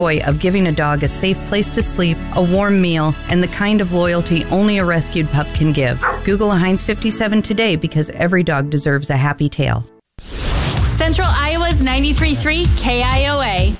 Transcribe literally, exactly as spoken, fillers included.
joy of giving a dog a safe place to sleep, a warm meal, and the kind of loyalty only a rescued pup can give. Google a Heinz fifty-seven today because every dog deserves a happy tail. Central Iowa's ninety-three point three K I O A.